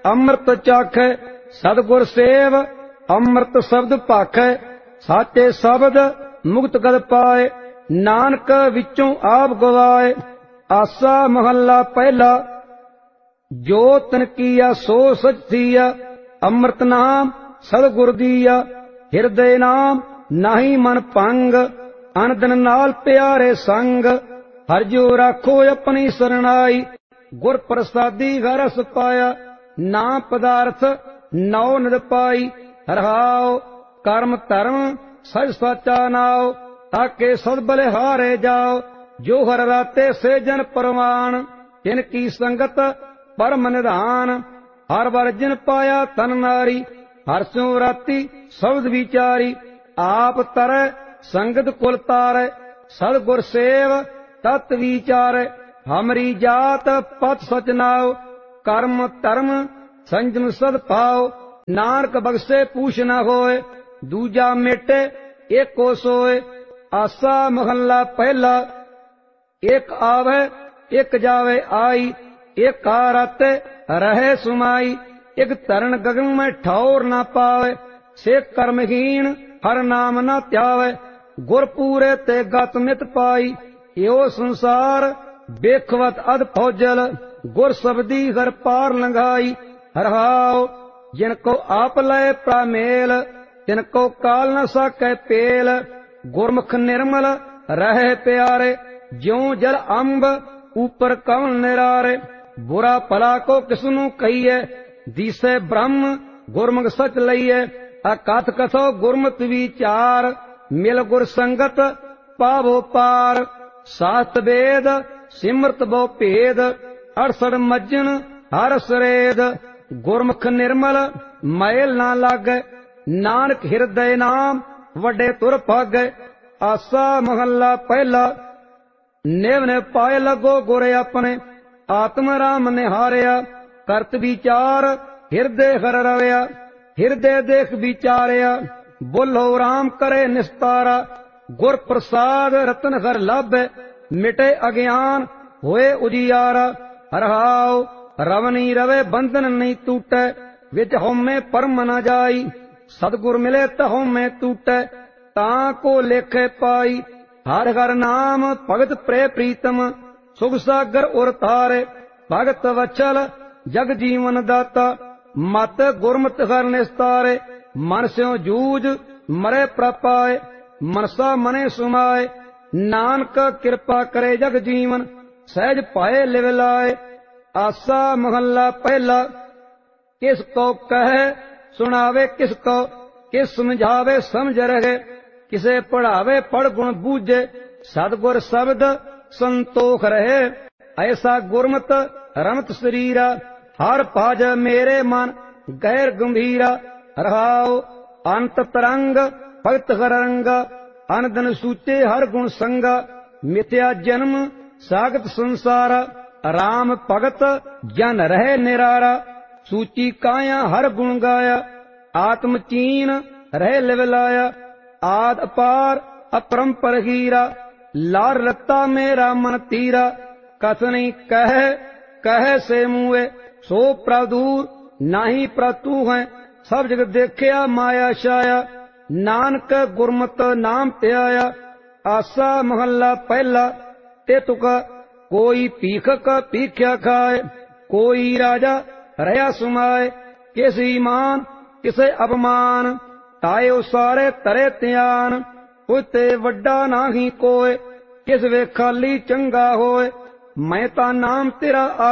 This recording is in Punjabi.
ਅੰਮ੍ਰਿਤ ਚਾਖੈ। ਸਤਿਗੁਰ ਸੇਵ ਅੰਮ੍ਰਿਤ ਸ਼ਬਦ ਭਾਖੈ। ਸਾਚੇ ਸ਼ਬਦ ਮੁਕਤ ਗਦ ਪਾਏ। ਨਾਨਕ ਵਿੱਚੋਂ ਆਪ ਗਵਾਏ। ਆਸਾ ਮਹੱਲਾ ਪਹਿਲਾ। ਜੋ ਤਨ ਕੀਆ ਸੋ ਸਚ ਥੀਆ। ਅੰਮ੍ਰਿਤ ਨਾਮ ਸਤਿਗੁਰ ਦੀਆ। ਹਿਰਦੇ ਨਾਮ ਨਾਹੀ ਮਨ ਭੰਗ। ਅਨਦਨ ਨਾਲ ਪਿਆਰੇ ਸੰਗ। ਹਰਿ ਜੋ ਰਾਖੋ ਆਪਣੀ ਸਰਣਾਈ। ਗੁਰ ਪ੍ਰਸਾਦੀ ਰਸ ਪਾਇਆ। ਨਾ ਪਦਾਰਥ ਨੌ ਨਿਦ ਪਾਈ। ਰਹਾਉ ਕਰਮ ਧਰਮ ਸਚ ਸਾਚਾ ਨਾਉ। ਤਾਕੇ ਸਦ ਬਲਿਹਾਰੇ ਜਾਓ। ਜੋ ਹਰ ਰਾਤੇ ਸੇ ਜਨ ਪਰਵਾਨ। ਤਿਨ ਕੀ ਸੰਗਤ ਪਰਮ ਨਿਧਾਨ। ਹਰ ਵਰ ਜਿਨ ਪਾਇਆ ਤਨ ਨਾਰੀ। ਹਰ ਸਿਉ ਰਾਤੀ ਸ਼ਬਦ ਵਿਚਾਰੀ। ਆਪ ਤਰੈ ਸੰਗਤ ਕੁਲ ਤਾਰੈ। ਸਤਿਗੁਰ ਸੇਵ ਤਤ ਵਿਚਾਰੈ। ਹਮਰੀ ਜਾਤ ਪਤ ਸਚ ਨਾਉ। ਕਰਮ ਧਰਮ ਸੰਜਮ ਸਦ ਪਾਉ। ਨਾਨਕ ਬਖਸ਼ੇ ਪੂਛ ਨ ਹੋਏ। ਦੂਜਾ ਮੇਟੇ ਏਕੋ ਸੋਏ। ਆਸਾ ਮਹੱਲਾ ਪਹਿਲਾ। ਇੱਕ ਆਵੈ ਇੱਕ ਜਾਵੇ ਆਈ। ਇੱਕ ਆ ਰਾਤੇ ਰਹੇ ਸੁਮਾਈ। ਇੱਕ ਧਰਨ ਗਗਨ ਮੈਂ ਠੌਰ ਨਾ ਪਾਵੇ। ਸੇ ਕਰਮਹੀਣ ਹਰ ਨਾਮ ਨਾ ਧਿਆਵੇ। ਗੁਰ ਪੂਰੇ ਤੇ ਗਤ ਮਿਤ ਪਾਈ। ਇਹੋ ਸੰਸਾਰ ਬੇਖਵਤ ਅਧ ਫੌਜਲ। ਗੁਰ ਸਬਦੀ ਹਰ ਪਾਰ ਲੰਘਾਈ। ਰਹਾਉ ਜਿਨ ਕੋ ਆਪ ਲਏ ਪ੍ਰਾਮੇਲ। ਤਿਨ ਕੋ ਕਾਲ ਨ ਸਾਕੈ ਪੇਲ। ਗੁਰਮੁਖ ਨਿਰਮਲ ਰਹੇ ਪਿਆਰੇ। ਜਿਉ ਜਲ ਅੰਬ ਉਪਰ ਕਵਨ ਨਿਰਾਰੇ। ਬੁਰਾ ਭਲਾ ਕੋ ਕਿਸਨੂੰ ਕਹੀਏ। ਦੀਸੇ ਬ੍ਰਹਮ ਗੁਰਮੁਖ ਸਚ ਲਈਏ। ਅਕਥ ਕਥੋ ਗੁਰਮਤਿ ਵਿਚਾਰ। ਮਿਲ ਗੁਰ ਸੰਗਤ ਪਾਵੋ ਪਾਰ। ਸਾਸਤ ਵੇਦ ਸਿਮਰਤ ਬਹੁ ਭੇਦ। ਅੜਸੜ ਮੱਜਨ ਹਰ ਸਰੇਦ। ਗੁਰਮੁਖ ਨਿਰਮਲ ਮੈਲ ਨਾ ਲਾਗੈ। ਨਾਨਕ ਹਿਰਦੈ ਨਾਮ ਵੱਡੇ ਤੁਰ ਭਾਗੈ। ਆਸਾ ਮਹੱਲਾ ਪਹਿਲਾ। ਨਿਵ ਨਿਵ ਪਾਏ ਲੱਗੋ ਗੁਰ ਆਪਣੇ। ਆਤਮ ਰਾਮ ਨਿਹਾਰਿਆ। ਕਰਤ ਵਿਚਾਰ ਹਿਰਦੇ ਹਰ ਰਵਿਆ। ਹਿਰਦੇ ਦੇਖ ਵਿਚਾਰਿਆ। ਬੋਲੋ ਰਾਮ ਕਰੇ ਨਿਸਤਾਰਾ। ਗੁਰ ਪ੍ਰਸਾਦ ਰਤਨ ਹਰ ਲਾਭੈ। ਮਿਟੇ ਅਗਿਆਨ ਹੋਏ ਉਜਿਆਰਾ। ਰਹਾਉ ਰਵਨੀ ਰਵੇ ਬੰਧਨ ਨਹੀਂ ਟੂਟੈ। ਵਿੱਚ ਹਉਮੈ ਪਰਮ ਨ ਜਾਈ। ਸਤਿਗੁਰ ਮਿਲੇ ਤਾ ਹਉਮੈ ਟੂਟੈ। ਤਾਂ ਕੋ ਲੇਖੇ ਪਾਈ। ਹਰਿ ਹਰਿ ਨਾਮ ਭਗਤ ਪ੍ਰੇ ਪ੍ਰੀਤਮ। ਸੁਖ ਸਾਗਰ ਉਰ ਤਾਰੇ। ਭਗਤ ਵਛਲ ਜਗ ਜੀਵਨ ਦਾਤਾ। ਮਤ ਗੁਰਮਤਿ ਹਰਿ ਨਿਸਤਾਰੇ। ਮਨ ਸਿਉ ਜੂਝ ਮਰੇ ਪ੍ਰਪਾਏ। ਮਨਸਾ ਮਨੇ ਸੁਮਾਏ। ਨਾਨਕ ਕਿਰਪਾ ਕਰੇ ਜਗ ਜੀਵਨ। ਸਹਿਜ ਪਾਏ ਲਿਵ ਲਾਏ। ਆਸਾ ਮਹੱਲਾ ਪਹਿਲਾ। ਕਿਸ ਕੋ ਕਹੈ ਸੁਣਾਵੇ ਕਿਸ ਕੋ। ਕਿਸ ਸਮਝਾਵੇ ਸਮਝ ਰਹੇ। ਕਿਸੇ ਪੜ੍ਹਾਵੇ ਪੜ੍ਹ ਗੁਣ ਬੂਝੇ। ਸਤਿਗੁਰ ਸ਼ਬਦ ਸੰਤੋਖ ਰਹੇ। ਐਸਾ ਗੁਰਮਤ ਰਮਤ ਸਰੀਰਾ। ਹਰ ਭਜ ਮੇਰੇ ਮਨ ਗਹਿਰ ਗੰਭੀਰਾ। ਰਹਾਉ ਅੰਤ ਤਰੰਗ ਭਗਤ ਹਰ ਰੰਗਾ। ਅਨਦਨ ਸੂਚੇ ਹਰ ਗੁਣ ਸੰਗਾ। ਮਿਥਿਆ ਜਨਮ ਸਾਗਤ ਸੰਸਾਰਾ। ਰਾਮ ਭਗਤ ਜਨ ਰਹੇ ਨਿਰਾਰਾ। ਸੂਚੀ ਕਾਇਆ ਹਰ ਗੁਣ ਗਾਇਆ। ਆਤਮ ਚੀਨ ਰਹਿ ਲਿਵ ਲਾਇਆ। ਆਦ ਅਪਾਰ ਅਪਰੰਪਰ ਹੀਰਾ। ਲਾਰ ਰਤਾ ਮੇਰਾ ਮਨ ਤੀਰਾ। ਕਥ ਨਹੀਂ ਕਹਿ ਸੇ ਮੂਏ। ਸੋ ਪ੍ਰਦੂਰ ਨਾਹੀ ਪ੍ਰਤੂ ਹੈ। ਸਭ ਜਗ ਦੇਖਿਆ ਮਾਇਆ ਛਾਇਆ। ਨਾਨਕ ਗੁਰਮਤ ਨਾਮ ਧਿਆਇਆ। ਆਸਾ ਮਹੱਲਾ ਪਹਿਲਾ। ਤੇ ਤੁਕ ਕੋਈ ਭੀਖਕ ਭੀਖਿਆ ਖਾਏ। ਕੋਈ ਰਾਜਾ ਰਹਾ ਸੁਮਾਏ। ਕਿਸ ਈਮਾਨ ਕਿਸੇ ਅਪਮਾਨ। ਤਾਇਓ ਸਾਰੇ ਤਰੇ ਧਿਆਨ। ਉਤੇ ਵੱਡਾ ਨਾਹੀ ਕੋਏ। ਕਿਸ ਵੇ ਖਾਲੀ ਚੰਗਾ ਹੋਏ। ਮੈਂ ਤਾਂ ਨਾਮ ਤੇਰਾ